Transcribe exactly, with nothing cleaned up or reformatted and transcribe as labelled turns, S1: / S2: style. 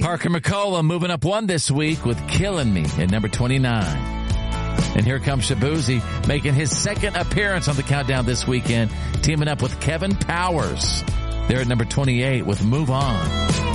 S1: Parker McCollum moving up one this week with Killing Me at number twenty-nine. And here comes Shabuzi making his second appearance on the countdown this weekend, teaming up with Kevin Powers. They're at number twenty-eight with Move On.